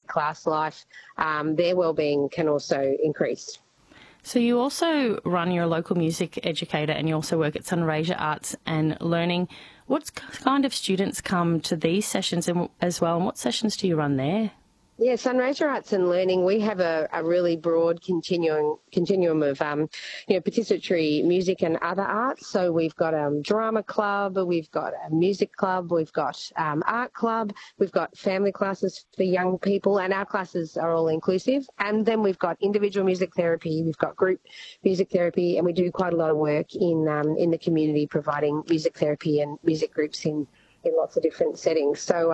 class life, their wellbeing can also increase. So you also run, you're a local music educator and you also work at Sunraysia Arts and Learning. What kind of students come to these sessions as well, and what sessions do you run there? Yeah, Sunraysia Arts and Learning, we have a really broad continuum of, participatory music and other arts. So we've got a drama club, we've got a music club, we've got art club, we've got family classes for young people, and our classes are all inclusive. And then we've got individual music therapy, we've got group music therapy, and we do quite a lot of work in the community providing music therapy and music groups in lots of different settings. So,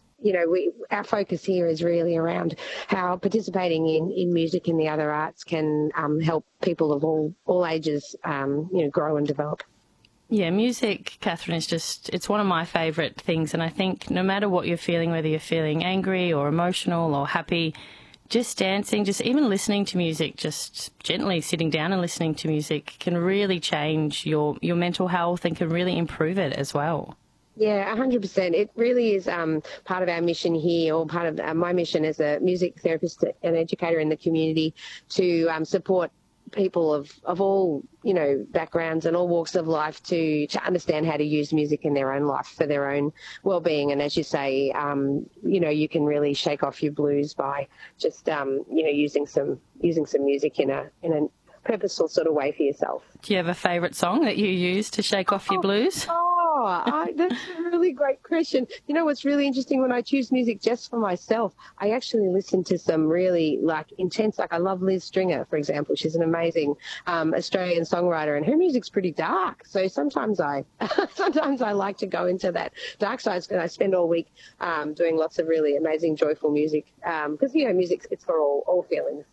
our focus here is really around how participating in music and the other arts can help people of all ages, grow and develop. Yeah, music, Catherine, it's one of my favourite things. And I think no matter what you're feeling, whether you're feeling angry or emotional or happy, just dancing, just even listening to music, just gently sitting down and listening to music can really change your mental health and can really improve it as well. Yeah, 100%. It really is part of our mission here, or part of my mission as a music therapist and educator in the community, to support people of all, backgrounds and all walks of life to understand how to use music in their own life for their own well-being. And as you say, you can really shake off your blues by just, using some music in a purposeful sort of way for yourself. Do you have a favourite song that you use to shake off your blues? That's a really great question. You know what's really interesting, when I choose music just for myself, I actually listen to some really intense, I love Liz Stringer, for example. She's an amazing Australian songwriter, and her music's pretty dark. So sometimes I like to go into that dark side, and I spend all week doing lots of really amazing, joyful music, because music, it's for all feelings.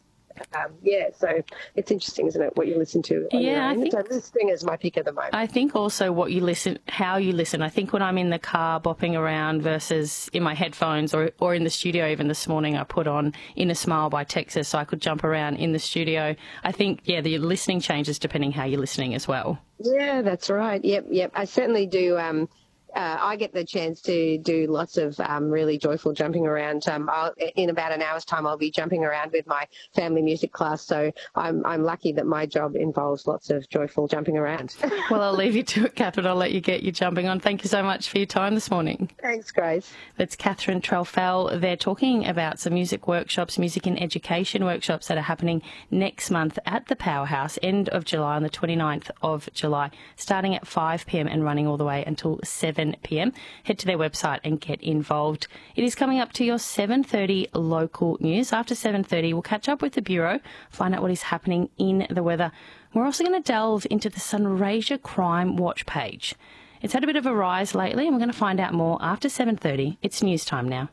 So it's interesting, isn't it, what you listen to? I think this thing is my pick at the moment. I think also how you listen. I think when I'm in the car bopping around versus in my headphones or in the studio, even this morning I put on In a Smile by Texas so I could jump around in the studio. I think, the listening changes depending how you're listening as well. Yeah, that's right. Yep. I certainly do. I get the chance to do lots of really joyful jumping around. In about an hour's time, I'll be jumping around with my family music class. So I'm lucky that my job involves lots of joyful jumping around. Well, I'll leave you to it, Catherine. I'll let you get your jumping on. Thank you so much for your time this morning. Thanks, Grace. That's Catherine Trelfell. They're talking about some music workshops, music and education workshops that are happening next month at the Powerhouse, end of July, on the 29th of July, starting at 5 p.m. and running all the way until 7 p.m. Head to their website and get involved. It is coming up to your 7:30 local news. After 7:30, we'll catch up with the Bureau, find out what is happening in the weather. We're also going to delve into the Sunraysia Crime Watch page. It's had a bit of a rise lately, and we're going to find out more after 7:30. It's news time now.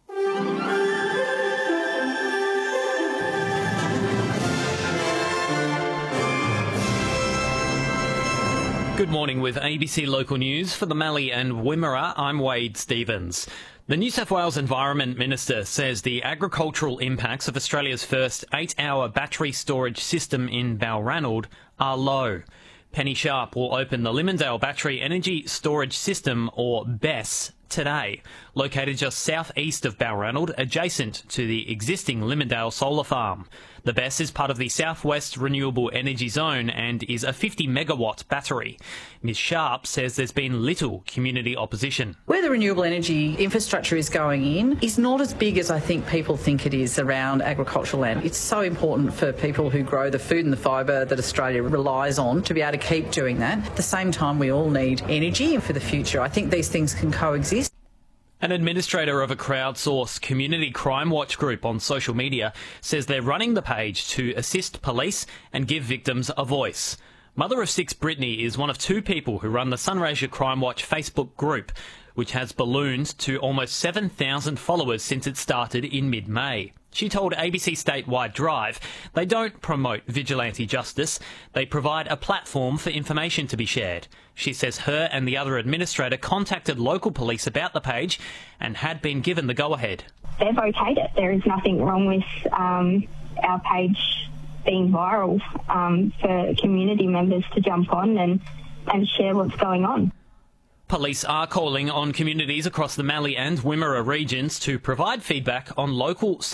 Good morning with ABC Local News. For the Mallee and Wimmera, I'm Wade Stevens. The New South Wales Environment Minister says the agricultural impacts of Australia's first 8-hour battery storage system in Balranald are low. Penny Sharp will open the Limondale Battery Energy Storage System, or BESS, today, located just southeast of Balranald, adjacent to the existing Limondale solar farm. The BESS is part of the Southwest Renewable Energy Zone and is a 50-megawatt battery. Ms Sharp says there's been little community opposition. Where the renewable energy infrastructure is going in is not as big as I think people think it is around agricultural land. It's so important for people who grow the food and the fibre that Australia relies on to be able to keep doing that. At the same time, we all need energy for the future. I think these things can coexist. An administrator of a crowdsourced community crime watch group on social media says they're running the page to assist police and give victims a voice. Mother of 6 Brittany is one of 2 people who run the Sunraysia Crime Watch Facebook group, which has ballooned to almost 7,000 followers since it started in mid-May. She told ABC Statewide Drive they don't promote vigilante justice, they provide a platform for information to be shared. She says her and the other administrator contacted local police about the page and had been given the go-ahead. They've okayed it. There is nothing wrong with our page being viral for community members to jump on and share what's going on. Police are calling on communities across the Mallee and Wimmera regions to provide feedback on local